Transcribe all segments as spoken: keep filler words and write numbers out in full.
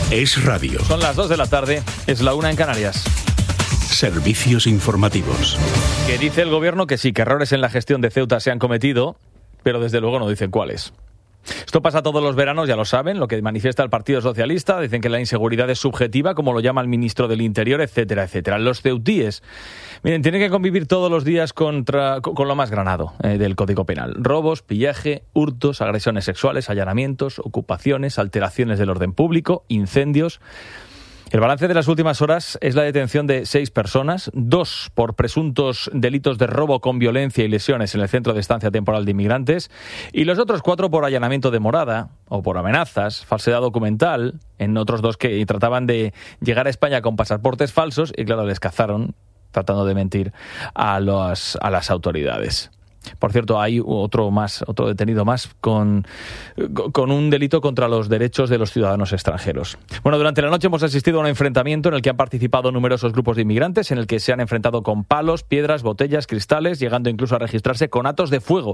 Es radio. Son las dos de la tarde, es la una en Canarias. Servicios informativos. Que dice el gobierno que sí, que errores en la gestión de Ceuta se han cometido, pero desde luego no dicen cuáles. Esto pasa todos los veranos, ya lo saben, lo que manifiesta el Partido Socialista. Dicen que la inseguridad es subjetiva, como lo llama el ministro del Interior, etcétera, etcétera. Los ceutíes, miren, tienen que convivir todos los días contra, con lo más granado eh, del Código Penal. Robos, pillaje, hurtos, agresiones sexuales, allanamientos, ocupaciones, alteraciones del orden público, incendios. El balance de las últimas horas es la detención de seis personas, dos por presuntos delitos de robo con violencia y lesiones en el centro de estancia temporal de inmigrantes, y los otros cuatro por allanamiento de morada o por amenazas, falsedad documental, en otros dos que trataban de llegar a España con pasaportes falsos y claro, les cazaron tratando de mentir a, los, a las autoridades. Por cierto, hay otro más, otro detenido más con, con un delito contra los derechos de los ciudadanos extranjeros. Bueno, durante la noche hemos asistido a un enfrentamiento en el que han participado numerosos grupos de inmigrantes, en el que se han enfrentado con palos, piedras, botellas, cristales, llegando incluso a registrarse conatos de fuego.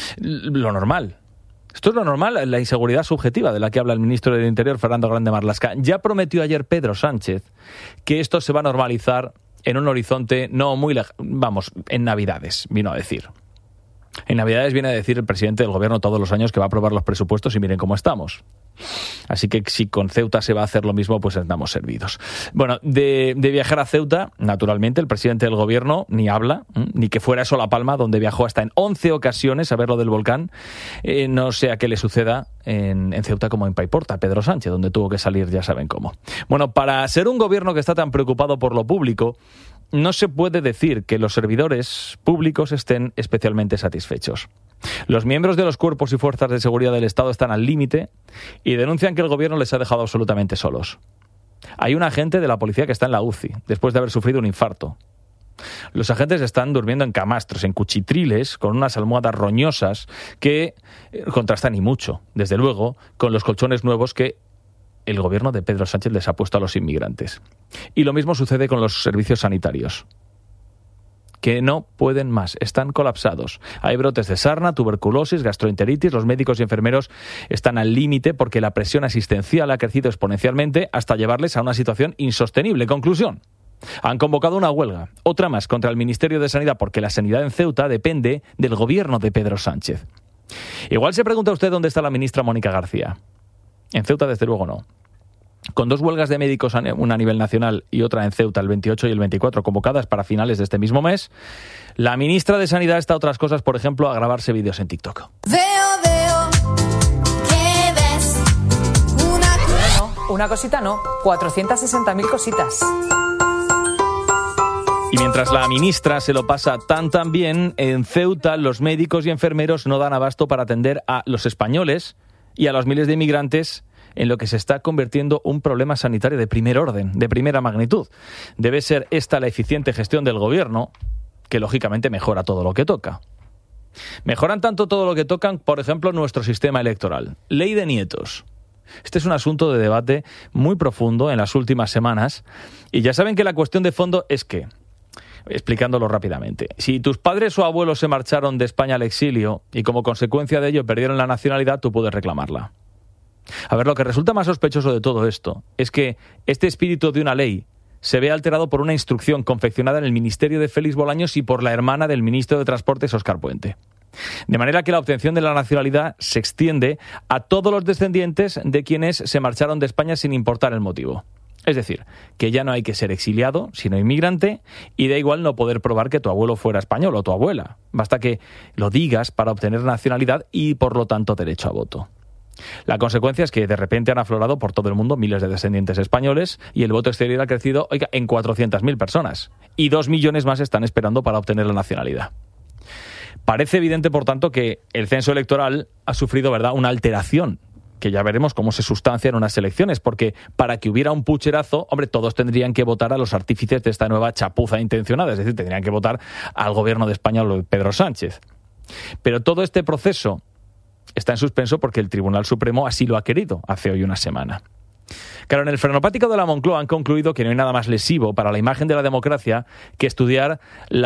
Lo normal. Esto es lo normal, la inseguridad subjetiva de la que habla el ministro del Interior, Fernando Grande Marlaska. Ya prometió ayer Pedro Sánchez que esto se va a normalizar en un horizonte no muy lejano, vamos, en Navidades, vino a decir. En Navidades viene a decir el presidente del gobierno todos los años que va a aprobar los presupuestos y miren cómo estamos. Así que si con Ceuta se va a hacer lo mismo, pues estamos servidos. Bueno, de, de viajar a Ceuta, naturalmente, el presidente del gobierno ni habla, ¿eh? Ni que fuera eso La Palma, donde viajó hasta en once ocasiones a ver lo del volcán. Eh, no sé a qué le suceda en, en Ceuta como en Paiporta, Pedro Sánchez, donde tuvo que salir, ya saben cómo. Bueno, para ser un gobierno que está tan preocupado por lo público, no se puede decir que los servidores públicos estén especialmente satisfechos. Los miembros de los cuerpos y fuerzas de seguridad del Estado están al límite y denuncian que el gobierno les ha dejado absolutamente solos. Hay un agente de la policía que está en la U C I, después de haber sufrido un infarto. Los agentes están durmiendo en camastros, en cuchitriles, con unas almohadas roñosas que contrastan y mucho, desde luego, con los colchones nuevos que el gobierno de Pedro Sánchez les ha puesto a los inmigrantes. Y lo mismo sucede con los servicios sanitarios, que no pueden más, están colapsados. Hay brotes de sarna, tuberculosis, gastroenteritis, los médicos y enfermeros están al límite porque la presión asistencial ha crecido exponencialmente hasta llevarles a una situación insostenible. Conclusión: han convocado una huelga, otra más contra el Ministerio de Sanidad, porque la sanidad en Ceuta depende del gobierno de Pedro Sánchez. Igual se pregunta usted dónde está la ministra Mónica García. En Ceuta, desde luego, no. Con dos huelgas de médicos, una a nivel nacional y otra en Ceuta el veintiocho y el veinticuatro, convocadas para finales de este mismo mes, la ministra de Sanidad está a otras cosas, por ejemplo, a grabarse vídeos en TikTok. Veo, veo, ¿qué ves? Una... No, una cosita no, cuatrocientas sesenta mil cositas. Y mientras la ministra se lo pasa tan tan bien, en Ceuta los médicos y enfermeros no dan abasto para atender a los españoles y a los miles de inmigrantes en lo que se está convirtiendo un problema sanitario de primer orden, de primera magnitud. Debe ser esta la eficiente gestión del gobierno, que lógicamente mejora todo lo que toca. Mejoran tanto todo lo que tocan, por ejemplo, nuestro sistema electoral. Ley de nietos. Este es un asunto de debate muy profundo en las últimas semanas, y ya saben que la cuestión de fondo es que, explicándolo rápidamente, si tus padres o abuelos se marcharon de España al exilio y como consecuencia de ello perdieron la nacionalidad, tú puedes reclamarla. A ver, lo que resulta más sospechoso de todo esto es que este espíritu de una ley se ve alterado por una instrucción confeccionada en el ministerio de Félix Bolaños y por la hermana del ministro de Transportes, Óscar Puente. De manera que la obtención de la nacionalidad se extiende a todos los descendientes de quienes se marcharon de España sin importar el motivo. Es decir, que ya no hay que ser exiliado, sino inmigrante, y da igual no poder probar que tu abuelo fuera español o tu abuela. Basta que lo digas para obtener nacionalidad y, por lo tanto, derecho a voto. La consecuencia es que de repente han aflorado por todo el mundo miles de descendientes españoles y el voto exterior ha crecido, oiga, en cuatrocientas mil personas. Y dos millones más están esperando para obtener la nacionalidad. Parece evidente, por tanto, que el censo electoral ha sufrido, ¿verdad?, una alteración, que ya veremos cómo se sustancia en unas elecciones, porque para que hubiera un pucherazo, hombre, todos tendrían que votar a los artífices de esta nueva chapuza intencionada, es decir, tendrían que votar al gobierno de España o de Pedro Sánchez. Pero todo este proceso está en suspenso porque el Tribunal Supremo así lo ha querido hace hoy una semana. Claro, en el frenopático de la Moncloa han concluido que no hay nada más lesivo para la imagen de la democracia que estudiar la